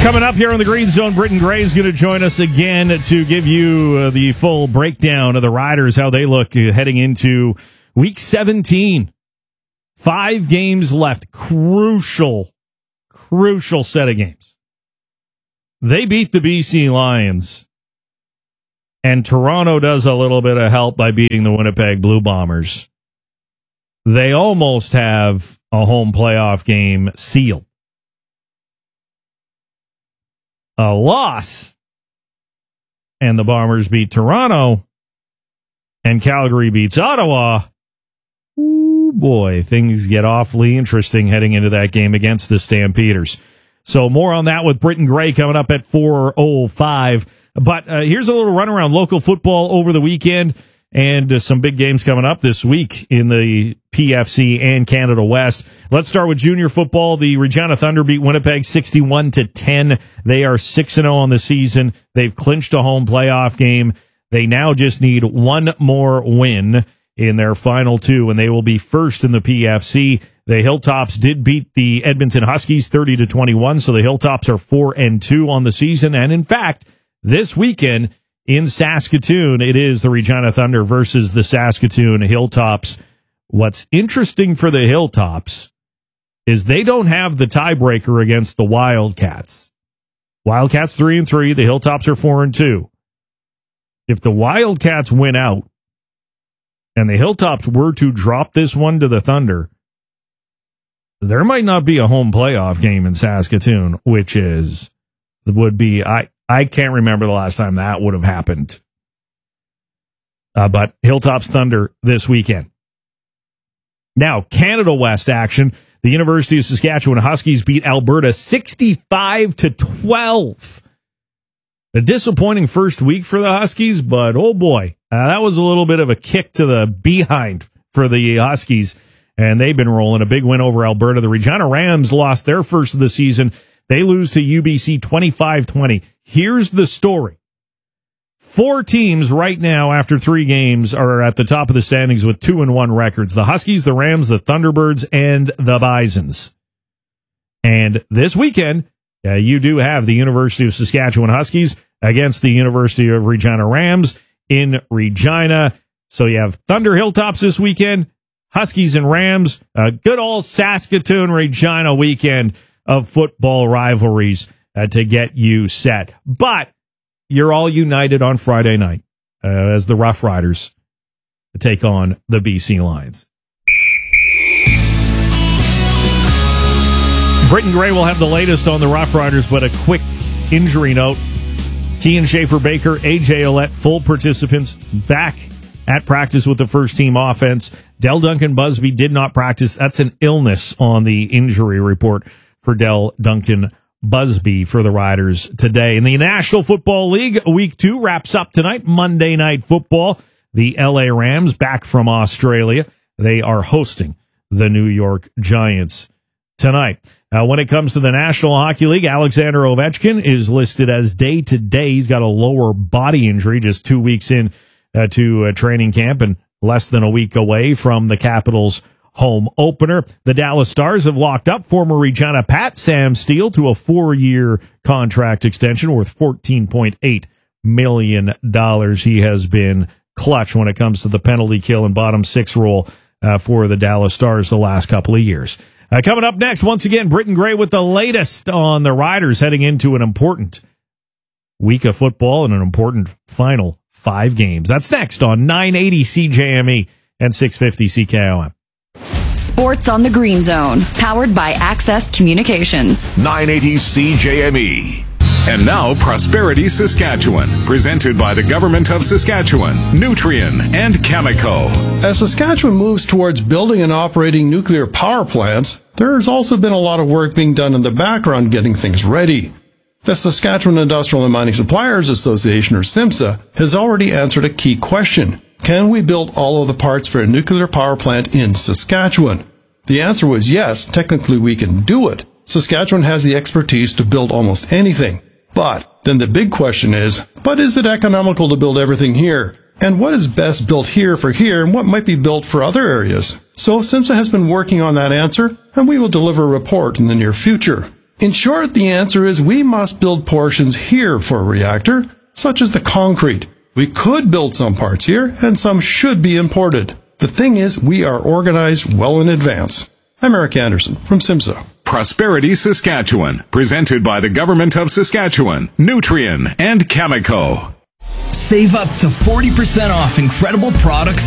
Coming up here on the Green Zone, Britton Gray is going to join us again to give you the full breakdown of the Riders, how they look heading into Week 17. 5 games left. Crucial set of games. They beat the BC Lions, and Toronto does a little bit of help by beating the Winnipeg Blue Bombers. They almost have a home playoff game sealed. A loss, and the Bombers beat Toronto, and Calgary beats Ottawa. Ooh, boy, things get awfully interesting heading into that game against the Stampeders. So more on that with Britton Gray coming up at 4:05. But here's a little run around local football over the weekend, and some big games coming up this week in the PFC and Canada West. Let's start with junior football. The Regina Thunder beat Winnipeg 61-10. They are 6-0 on the season. They've clinched a home playoff game. They now just need one more win in their final 2, and they will be first in the PFC. The Hilltops did beat the Edmonton Huskies 30-21, so the Hilltops are 4-2 on the season. And in fact, this weekend in Saskatoon, it is the Regina Thunder versus the Saskatoon Hilltops. What's interesting for the Hilltops is they don't have the tiebreaker against the Wildcats. Wildcats 3-3, the Hilltops are 4-2. If the Wildcats win out and the Hilltops were to drop this one to the Thunder, there might not be a home playoff game in Saskatoon, which would be, I can't remember the last time that would have happened. But Hilltops Thunder this weekend. Now, Canada West action. The University of Saskatchewan Huskies beat Alberta 65-12. A disappointing first week for the Huskies, but oh boy, that was a little bit of a kick to the behind for the Huskies, and they've been rolling. A big win over Alberta. The Regina Rams lost their first of the season. They lose to UBC 25-20. Here's the story. 4 teams right now after 3 games are at the top of the standings with 2-1 records. The Huskies, the Rams, the Thunderbirds, and the Bisons. And this weekend, you do have the University of Saskatchewan Huskies against the University of Regina Rams in Regina. So you have Thunder Hilltops this weekend, Huskies and Rams, a good old Saskatoon-Regina weekend of football rivalries to get you set. But you're all united on Friday night as the Rough Riders take on the BC Lions. Britton Gray will have the latest on the Rough Riders, but a quick injury note. Kean Schaefer-Baker, AJ Ouellette, full participants back at practice with the first-team offense. Del Duncan Busby did not practice. That's an illness on the injury report for Del Duncan Busby for the Riders today. In the National Football League, Week 2 wraps up tonight. Monday Night Football. The LA Rams back from Australia. They are hosting the New York Giants tonight. When it comes to the National Hockey League, Alexander Ovechkin is listed as day-to-day. He's got a lower body injury just 2 weeks in to training camp and less than a week away from the Capitals' home opener. The Dallas Stars have locked up former Regina Pat Sam Steele to a 4-year contract extension worth $14.8 million. He has been clutch when it comes to the penalty kill and bottom 6 role for the Dallas Stars the last couple of years. Coming up next, once again, Britton Gray with the latest on the Riders heading into an important week of football and an important final 5 games. That's next on 980 CJME and 650 CKOM. Sports on the Green Zone, powered by Access Communications. 980 CJME. And now, Prosperity Saskatchewan, presented by the Government of Saskatchewan, Nutrien, and Cameco. As Saskatchewan moves towards building and operating nuclear power plants, there has also been a lot of work being done in the background getting things ready. The Saskatchewan Industrial and Mining Suppliers Association, or SIMSA, has already answered a key question. Can we build all of the parts for a nuclear power plant in Saskatchewan? The answer was yes, technically we can do it. Saskatchewan has the expertise to build almost anything. But then the big question is it economical to build everything here? And what is best built here for here and what might be built for other areas? So SIMSA has been working on that answer, and we will deliver a report in the near future. In short, the answer is we must build portions here for a reactor, such as the concrete. We could build some parts here, and some should be imported. The thing is, we are organized well in advance. I'm Eric Anderson from SIMSA. Prosperity Saskatchewan, presented by the Government of Saskatchewan, Nutrien, and Cameco. Save up to 40% off incredible products